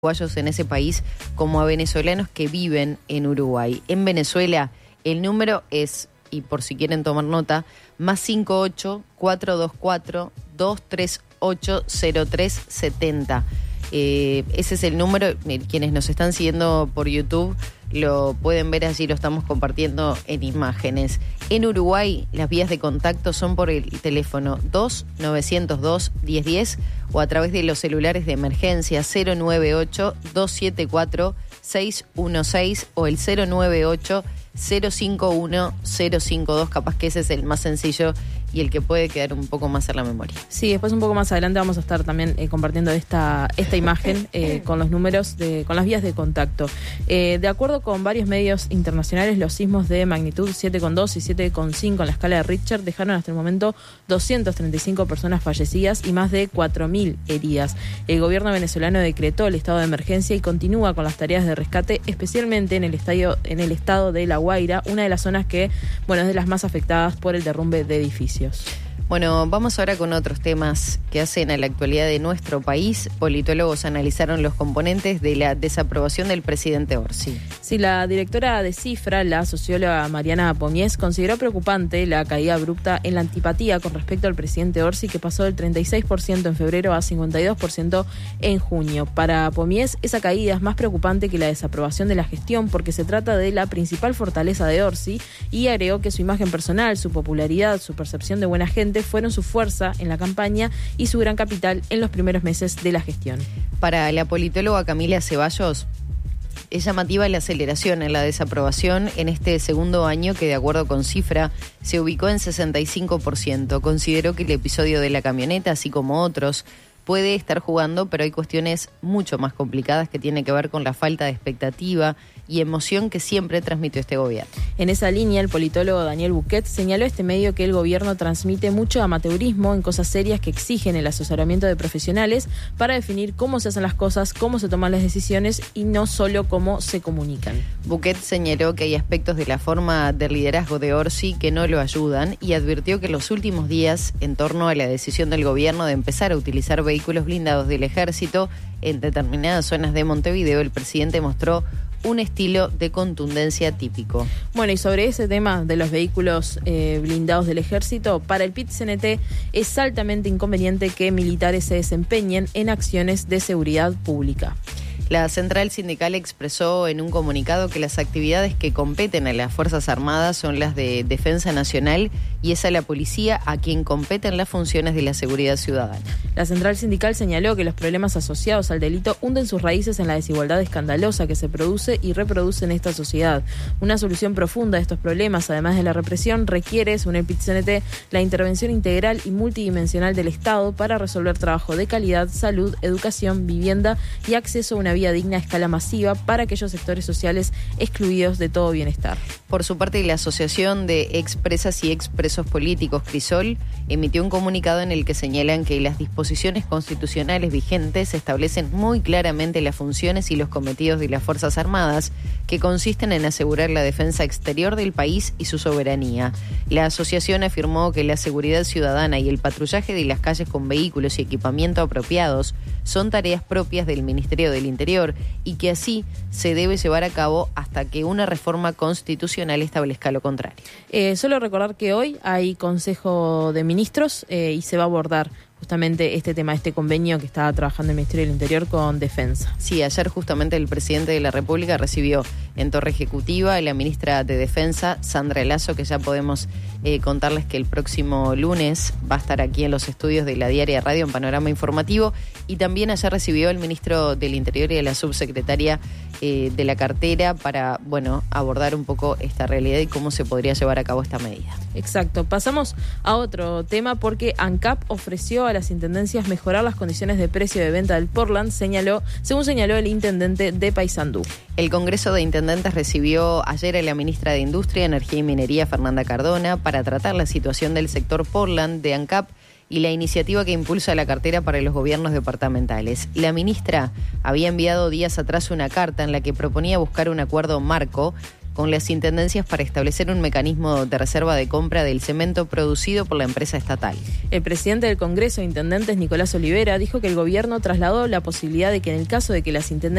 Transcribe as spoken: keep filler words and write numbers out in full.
uruguayos en ese país como a venezolanos que viven en Uruguay. En Venezuela el número es, y por si quieren tomar nota, más cinco ocho, cuatro dos cuatro, dos tres ocho, cero tres siete cero. Eh, ese es el número. Quienes nos están siguiendo por YouTube lo pueden ver allí, lo estamos compartiendo en imágenes. En Uruguay las vías de contacto son por el teléfono dos nueve cero dos, diez diez o a través de los celulares de emergencia cero nueve ocho, dos siete cuatro, seis uno seis o el cero nueve ocho, cero cinco uno, cero cinco dos. Capaz que ese es el más sencillo y el que puede quedar un poco más en la memoria. Sí, después un poco más adelante vamos a estar también eh, compartiendo esta, esta imagen eh, con los números, de, con las vías de contacto. Eh, de acuerdo con varios medios internacionales, los sismos de magnitud siete coma dos y siete coma cinco en la escala de Richter dejaron hasta el momento doscientas treinta y cinco personas fallecidas y más de cuatro mil heridas. El gobierno venezolano decretó el estado de emergencia y continúa con las tareas de rescate, especialmente en el estadio, en el estado de La Guaira, una de las zonas que, bueno, es de las más afectadas por el derrumbe de edificios. Bueno, vamos ahora con otros temas que hacen a la actualidad de nuestro país. Politólogos analizaron los componentes de la desaprobación del presidente Orsi. Sí, la directora de Cifra, la socióloga Mariana Pomies, consideró preocupante la caída abrupta en la antipatía con respecto al presidente Orsi, que pasó del treinta y seis por ciento en febrero a cincuenta y dos por ciento en junio. Para Pomies, esa caída es más preocupante que la desaprobación de la gestión porque se trata de la principal fortaleza de Orsi, y agregó que su imagen personal, su popularidad, su percepción de buena gente fueron su fuerza en la campaña y su gran capital en los primeros meses de la gestión. Para la politóloga Camila Ceballos, es llamativa la aceleración en la desaprobación en este segundo año que, de acuerdo con Cifra, se ubicó en sesenta y cinco por ciento. Consideró que el episodio de la camioneta, así como otros, puede estar jugando, pero hay cuestiones mucho más complicadas que tienen que ver con la falta de expectativa y emoción que siempre transmitió este gobierno. En esa línea, el politólogo Daniel Buquet señaló a este medio que el gobierno transmite mucho amateurismo en cosas serias que exigen el asesoramiento de profesionales para definir cómo se hacen las cosas, cómo se toman las decisiones y no solo cómo se comunican. Buquet señaló que hay aspectos de la forma de liderazgo de Orsi que no lo ayudan y advirtió que en los últimos días, en torno a la decisión del gobierno de empezar a utilizar vehículos blindados del ejército en determinadas zonas de Montevideo, el presidente mostró un estilo de contundencia típico. Bueno, y sobre ese tema de los vehículos eh, blindados del ejército, para el P I T C N T es altamente inconveniente que militares se desempeñen en acciones de seguridad pública. La central sindical expresó en un comunicado que las actividades que competen a las Fuerzas Armadas son las de Defensa Nacional y es a la policía a quien competen las funciones de la seguridad ciudadana. La central sindical señaló que los problemas asociados al delito hunden sus raíces en la desigualdad escandalosa que se produce y reproduce en esta sociedad. Una solución profunda de estos problemas, además de la represión, requiere, según el P I T C N T, la intervención integral y multidimensional del Estado para resolver trabajo de calidad, salud, educación, vivienda y acceso a una vida digna a escala masiva para aquellos sectores sociales excluidos de todo bienestar. Por su parte, la Asociación de Expresas y Expresos Políticos, Crisol, emitió un comunicado en el que señalan que las disposiciones constitucionales vigentes establecen muy claramente las funciones y los cometidos de las Fuerzas Armadas, que consisten en asegurar la defensa exterior del país y su soberanía. La asociación afirmó que la seguridad ciudadana y el patrullaje de las calles con vehículos y equipamiento apropiados son tareas propias del Ministerio del Interior y que así se debe llevar a cabo hasta que una reforma constitucional establezca lo contrario. Eh, solo recordar que hoy hay Consejo de Ministros eh, y se va a abordar justamente este tema, este convenio que está trabajando el Ministerio del Interior con Defensa. Sí, ayer justamente el presidente de la República recibió en Torre Ejecutiva a la ministra de Defensa, Sandra Lasso, que ya podemos eh, contarles que el próximo lunes va a estar aquí en los estudios de la Diaria Radio en Panorama Informativo, y también ayer recibió al ministro del Interior y a la subsecretaria eh, de la cartera para, bueno, abordar un poco esta realidad y cómo se podría llevar a cabo esta medida. Exacto. Pasamos a otro tema porque ANCAP ofreció a las intendencias mejorar las condiciones de precio de venta del Portland, señaló, según señaló el intendente de Paysandú. El Congreso de Intendentes recibió ayer a la ministra de Industria, Energía y Minería, Fernanda Cardona, para tratar la situación del sector Portland de ANCAP y la iniciativa que impulsa la cartera para los gobiernos departamentales. La ministra había enviado días atrás una carta en la que proponía buscar un acuerdo marco con las intendencias para establecer un mecanismo de reserva de compra del cemento producido por la empresa estatal. El presidente del Congreso de Intendentes, Nicolás Olivera, dijo que el gobierno trasladó la posibilidad de que en el caso de que las intendencias